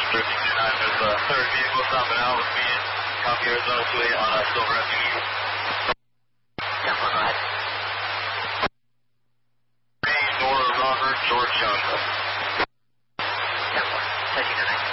1329, there's a third vehicle stopping out with me in Copy Arizona 28 on Silver Avenue. 10-4, go ahead. Nora Robert, George Young. 10-4, 1329.